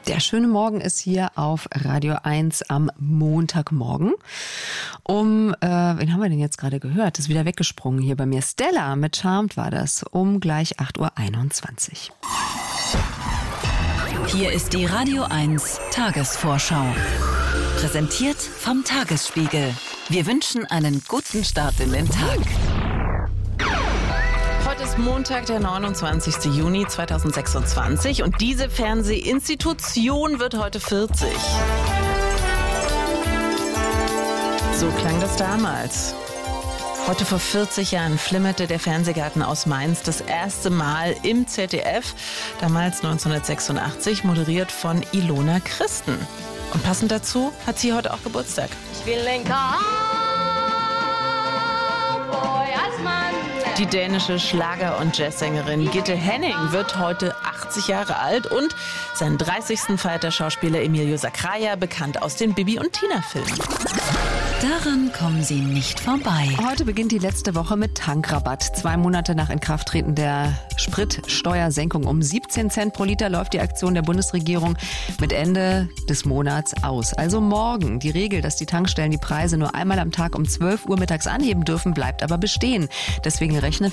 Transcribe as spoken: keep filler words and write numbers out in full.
Der schöne Morgen ist hier auf Radio eins am Montagmorgen. Um, äh, wen haben wir denn jetzt gerade gehört? Ist wieder weggesprungen hier bei mir. Stella mit Charmed war das, um gleich acht Uhr einundzwanzig. Hier ist die Radio eins Tagesvorschau. Präsentiert vom Tagesspiegel. Wir wünschen einen guten Start in den Tag. Heute ist Montag, der neunundzwanzigsten Juni zweitausendsechsundzwanzig und diese Fernsehinstitution wird heute vierzig. So klang das damals. Heute vor vierzig Jahren flimmerte der Fernsehgarten aus Mainz das erste Mal im Z D F, damals neunzehnhundertsechsundachtzig, moderiert von Ilona Christen. Und passend dazu hat sie heute auch Geburtstag. Ich will den Cowboy als Mann. Die dänische Schlager- und Jazzsängerin Gitte Henning wird heute achtzig Jahre alt und seinen dreißigsten feiert der Schauspieler Emilio Sacraia, bekannt aus den Bibi und Tina-Filmen. Daran kommen Sie nicht vorbei. Heute beginnt die letzte Woche mit Tankrabatt. Zwei Monate nach Inkrafttreten der Spritsteuersenkung um siebzehn Cent pro Liter läuft die Aktion der Bundesregierung mit Ende des Monats aus. Also morgen. Die Regel, dass die Tankstellen die Preise nur einmal am Tag um zwölf Uhr mittags anheben dürfen, bleibt aber bestehen. Deswegen rechne